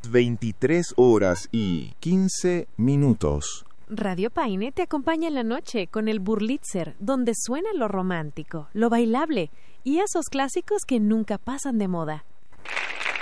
las 23:15. Radio Paine te acompaña en la noche con el Burlitzer, donde suena lo romántico, lo bailable y esos clásicos que nunca pasan de moda.